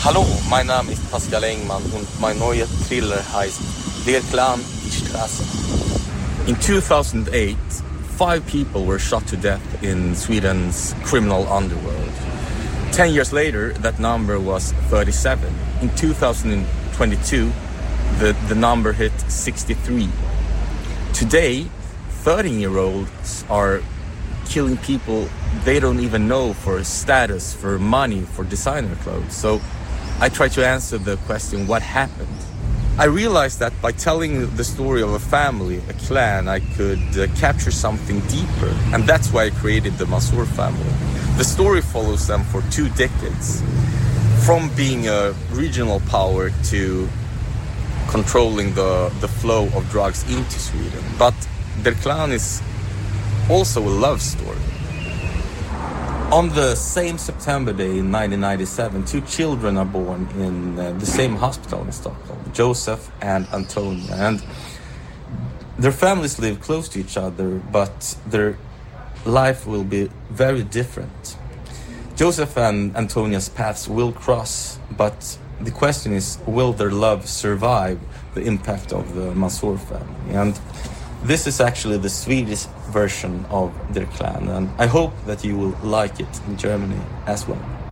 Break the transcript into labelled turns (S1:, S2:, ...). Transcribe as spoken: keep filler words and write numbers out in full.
S1: Hallo, mein Name ist Pascal Engman und mein neuer Thriller heißt Der Clan, die Straße. In two thousand eight, five people were shot to death in Sweden's criminal underworld. Ten years later, that number was thirty-seven. In two thousand twenty-two, the, the number hit sixty-three. Today, thirteen-year-olds are killing people they don't even know for status, for money, for designer clothes. So I try to answer the question, what happened? I realized that by telling the story of a family, a clan, I could uh, capture something deeper. And that's why I created the Mansour family. The story follows them for two decades. From being a regional power to controlling the, the flow of drugs into Sweden. But Der Clan is also a love story. On the same September day in nineteen ninety-seven, two children are born in uh, the same hospital in Stockholm, Joseph and Antonia. And their families live close to each other, but their life will be very different. Joseph and Antonia's paths will cross, but the question is, will their love survive the impact of the Mansour family? And this is actually the Swedish version of Der Clan, and I hope that you will like it in Germany as well.